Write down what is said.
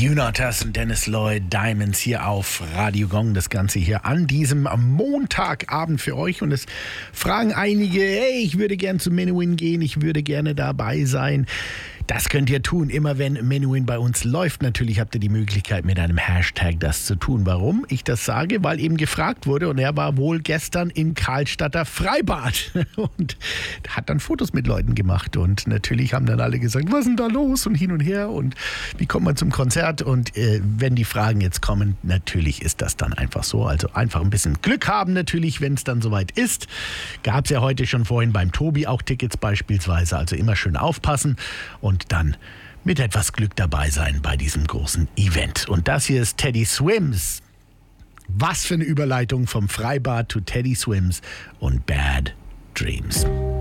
Unatas und Dennis Lloyd, Diamonds hier auf Radio Gong. Das Ganze hier an diesem Montagabend für euch. Und es fragen einige, hey, ich würde gern zu Menuhin gehen, ich würde gerne dabei sein. Das könnt ihr tun, immer wenn Menuhin bei uns läuft. Natürlich habt ihr die Möglichkeit, mit einem Hashtag das zu tun. Warum ich das sage? Weil eben gefragt wurde und er war wohl gestern im Karlstadter Freibad und hat dann Fotos mit Leuten gemacht. Und natürlich haben dann alle gesagt, was ist denn da los und hin und her und wie kommt man zum Konzert? Und wenn die Fragen jetzt kommen, natürlich ist das dann einfach so. Also einfach ein bisschen Glück haben natürlich, wenn es dann soweit ist. Gab es ja heute schon vorhin beim Tobi auch Tickets beispielsweise. Also immer schön aufpassen und dann mit etwas Glück dabei sein bei diesem großen Event. Und das hier ist Teddy Swims. Was für eine Überleitung vom Freibad zu Teddy Swims und Bad Dreams.